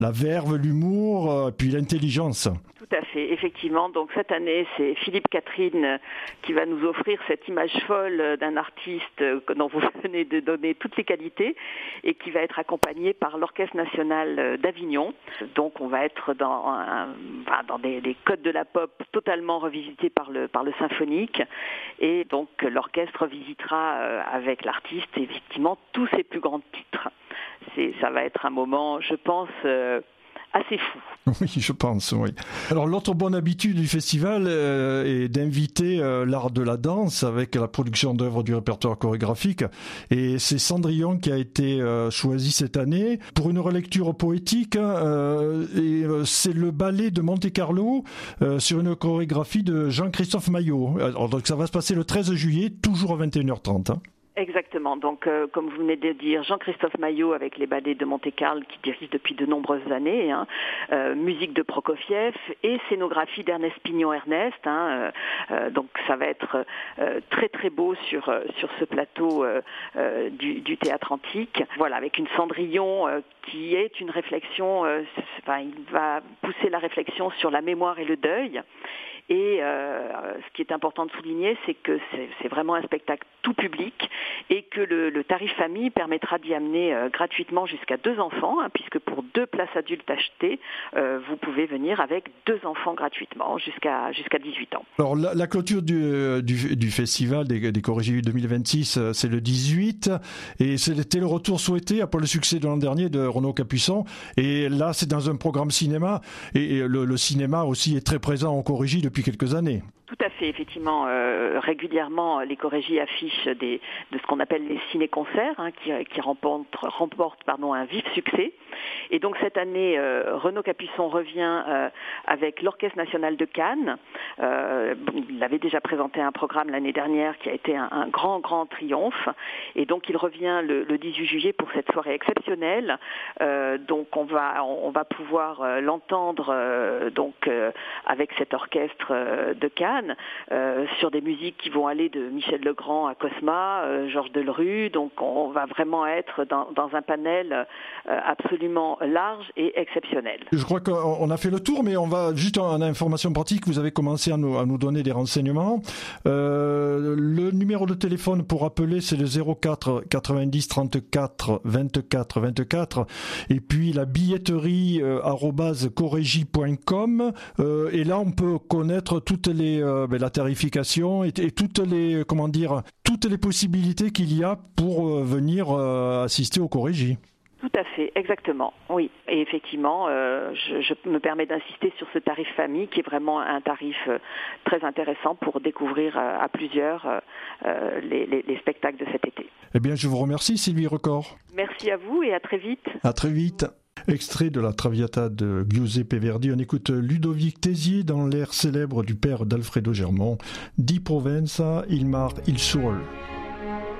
La verve, l'humour, puis l'intelligence. Tout à fait, effectivement. Donc cette année, c'est Philippe Catherine qui va nous offrir cette image folle d'un artiste dont vous venez de donner toutes les qualités et qui va être accompagné par l'Orchestre national d'Avignon. Donc on va être dans des codes de la pop totalement revisités par le symphonique, et donc l'orchestre visitera avec l'artiste effectivement tous ses plus grands titres. Ça va être un moment, je pense, assez fou. Oui, je pense, oui. Alors, l'autre bonne habitude du festival est d'inviter l'art de la danse avec la production d'œuvres du répertoire chorégraphique. Et c'est Cendrillon qui a été choisi cette année pour une relecture poétique. C'est le ballet de Monte-Carlo sur une chorégraphie de Jean-Christophe Maillot. Alors, donc, ça va se passer le 13 juillet, toujours à 21h30. Exactement. Donc, comme vous venez de dire, Jean-Christophe Maillot avec les ballets de Monte-Carlo qui dirige depuis de nombreuses années, musique de Prokofiev et scénographie d'Ernest Pignon-Ernest. Donc, ça va être très très beau sur ce plateau du théâtre antique. Voilà, avec une Cendrillon qui est une réflexion. Il va pousser la réflexion sur la mémoire et le deuil. Et ce qui est important de souligner, c'est que c'est vraiment un spectacle tout public et que le tarif famille permettra d'y amener gratuitement jusqu'à 2 enfants, puisque pour 2 places adultes achetées, vous pouvez venir avec 2 enfants gratuitement jusqu'à 18 ans. Alors la clôture du festival des Chorégies 2026, c'est le 18, et c'était le retour souhaité après le succès de l'an dernier de Renaud Capuçon. Et là, c'est dans un programme cinéma, et le cinéma aussi est très présent en Chorégie depuis quelques années. Tout à fait, effectivement, régulièrement les chorégies affichent de ce qu'on appelle les ciné-concerts, qui remportent un vif succès. Et donc cette année, Renaud Capuçon revient avec l'Orchestre national de Cannes. Il avait déjà présenté un programme l'année dernière qui a été un grand triomphe. Et donc il revient le 18 juillet pour cette soirée exceptionnelle. Donc on va pouvoir l'entendre avec cet orchestre de Cannes. Sur des musiques qui vont aller de Michel Legrand à Cosma, Georges Delerue. Donc on va vraiment être dans un panel absolument large et exceptionnel. Je crois qu'on a fait le tour, mais on va juste en information pratique. Vous avez commencé à nous donner des renseignements. Le numéro de téléphone pour appeler, c'est le 04 90 34 24 24. Et puis la billetterie @chorégie.com. Et là, on peut connaître toutes la tarification et toutes les possibilités qu'il y a pour venir assister aux chorégies. Tout à fait, exactement, oui. Et effectivement, je me permets d'insister sur ce tarif famille qui est vraiment un tarif très intéressant pour découvrir à plusieurs les spectacles de cet été. Eh bien, je vous remercie, Sylvie Record. Merci à vous et à très vite. À très vite. Extrait de la Traviata de Giuseppe Verdi, on écoute Ludovic Tézier dans l'air célèbre du père d'Alfredo Germont, Di Provenza, il mar il sole.